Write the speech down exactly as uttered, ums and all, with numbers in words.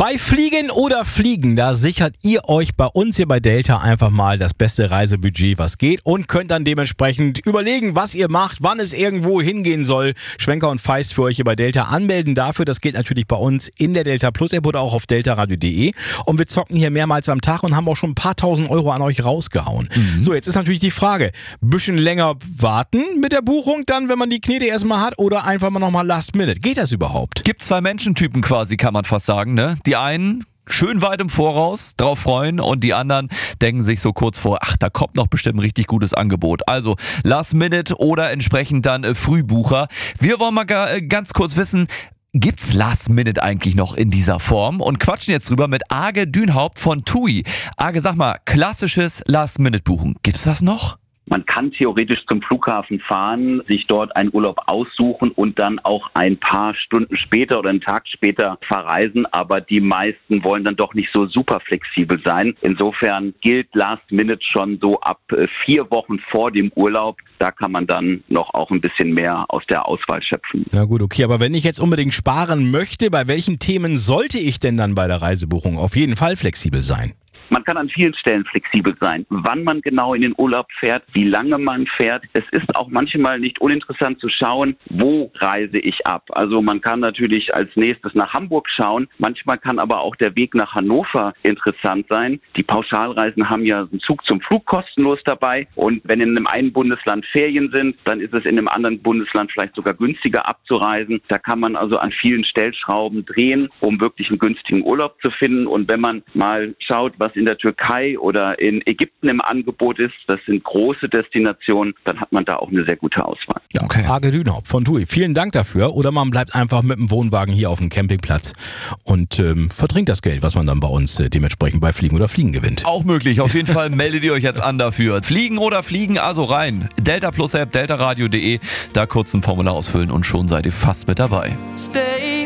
Bei Fliegen oder Fliegen, da sichert ihr euch bei uns hier bei Delta einfach mal das beste Reisebudget, was geht, und könnt dann dementsprechend überlegen, was ihr macht, wann es irgendwo hingehen soll. Schwenker und Feist für euch hier bei Delta. Anmelden dafür, das geht natürlich bei uns in der Delta Plus App oder auch auf deltaradio punkt de. Und wir zocken hier mehrmals am Tag und haben auch schon ein paar tausend Euro an euch rausgehauen. Mhm. So, jetzt ist natürlich die Frage, bisschen länger warten mit der Buchung dann, wenn man die Knete erstmal hat, oder einfach mal nochmal Last Minute. Geht das überhaupt? Gibt zwei Menschentypen quasi, kann man fast sagen, ne? Die einen schön weit im Voraus drauf freuen und die anderen denken sich so kurz vor, ach, da kommt noch bestimmt ein richtig gutes Angebot. Also Last Minute oder entsprechend dann äh, Frühbucher. Wir wollen mal ga, äh, ganz kurz wissen, gibt's Last Minute eigentlich noch in dieser Form? Und quatschen jetzt drüber mit Age Dünhaupt von TUI. Age, sag mal, klassisches Last Minute buchen, gibt's das noch? Man kann theoretisch zum Flughafen fahren, sich dort einen Urlaub aussuchen und dann auch ein paar Stunden später oder einen Tag später verreisen. Aber die meisten wollen dann doch nicht so super flexibel sein. Insofern gilt Last Minute schon so ab vier Wochen vor dem Urlaub. Da kann man dann noch auch ein bisschen mehr aus der Auswahl schöpfen. Na gut, okay. Aber wenn ich jetzt unbedingt sparen möchte, bei welchen Themen sollte ich denn dann bei der Reisebuchung auf jeden Fall flexibel sein? Man kann an vielen Stellen flexibel sein, wann man genau in den Urlaub fährt, wie lange man fährt. Es ist auch manchmal nicht uninteressant zu schauen, wo reise ich ab. Also man kann natürlich als nächstes nach Hamburg schauen. Manchmal kann aber auch der Weg nach Hannover interessant sein. Die Pauschalreisen haben ja einen Zug zum Flug kostenlos dabei. Und wenn in einem einen Bundesland Ferien sind, dann ist es in einem anderen Bundesland vielleicht sogar günstiger abzureisen. Da kann man also an vielen Stellschrauben drehen, um wirklich einen günstigen Urlaub zu finden. Und wenn man mal schaut, was in der Türkei oder in Ägypten im Angebot ist, das sind große Destinationen, dann hat man da auch eine sehr gute Auswahl. Ja, okay. Age Dünhaupt von TUI, vielen Dank dafür. Oder man bleibt einfach mit dem Wohnwagen hier auf dem Campingplatz und ähm, verdrängt das Geld, was man dann bei uns äh, dementsprechend bei Fliegen oder Fliegen gewinnt. Auch möglich, auf jeden Fall meldet ihr euch jetzt an dafür. Fliegen oder Fliegen, also rein. Delta Plus App, deltaradio punkt de, da kurz ein Formular ausfüllen und schon seid ihr fast mit dabei. Stay